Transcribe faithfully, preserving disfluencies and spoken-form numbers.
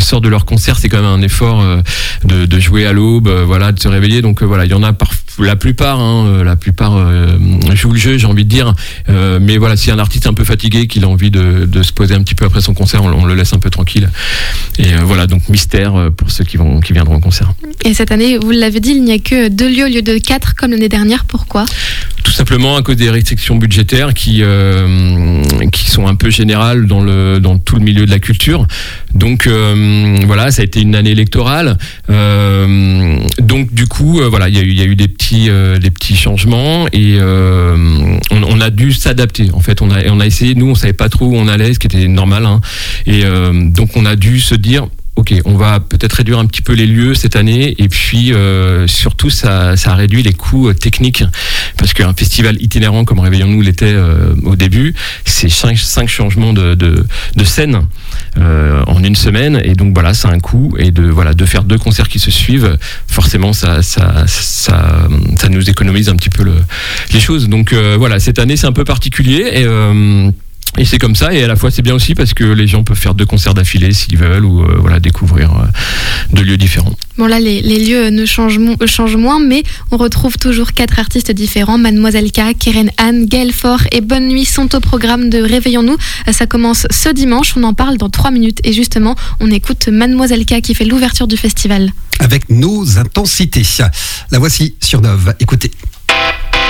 sortent de leur concert, c'est quand même un effort euh, de, de jouer à l'aube, euh, voilà, de se réveiller. Donc euh, voilà, il y en a par, la plupart, hein, la plupart euh, jouent le jeu, j'ai envie de dire. Euh, mais voilà, si un artiste est un peu fatigué, qu'il a envie de, de se poser un petit peu après son concert, on, on le laisse un peu tranquille. Et euh, voilà, donc mystère pour ceux qui vont, qui viendront au concert. Et cette année, vous l'avez dit, il n'y a que deux lieux au lieu de quatre comme l'année dernière. Pourquoi ? Tout simplement à cause des restrictions budgétaires qui euh, qui sont un peu générales dans le dans tout le milieu de la culture. Donc euh, voilà, ça a été une année électorale. Euh, donc du coup, euh, voilà, il y a eu il y a eu des petits euh, des petits changements et euh, on, on a dû s'adapter. En fait, on a on a essayé. Nous, on savait pas trop où on allait, ce qui était normal. Hein, et euh, donc on a dû se dire. Ok, on va peut-être réduire un petit peu les lieux cette année et puis euh, surtout ça, ça a réduit les coûts euh, techniques parce qu'un festival itinérant comme Réveillons-nous l'était euh, au début, c'est cinq, cinq changements de, de, de scène euh, en une semaine et donc voilà, c'est un coût et de voilà de faire deux concerts qui se suivent, forcément ça ça ça, ça nous économise un petit peu le, les choses. Donc euh, voilà, cette année c'est un peu particulier et euh, Et c'est comme ça, et à la fois c'est bien aussi parce que les gens peuvent faire deux concerts d'affilée s'ils veulent, ou euh, voilà, découvrir euh, deux lieux différents. Bon là, les, les lieux ne changent, mo- changent moins, mais on retrouve toujours quatre artistes différents. Mademoiselle K, Keren Anne, Gaël Faure et Bonne Nuit sont au programme de Réveillons-nous. Ça commence ce dimanche, on en parle dans trois minutes. Et justement, on écoute Mademoiselle K qui fait l'ouverture du festival. Avec Nos Intensités. La voici sur Nove. Écoutez.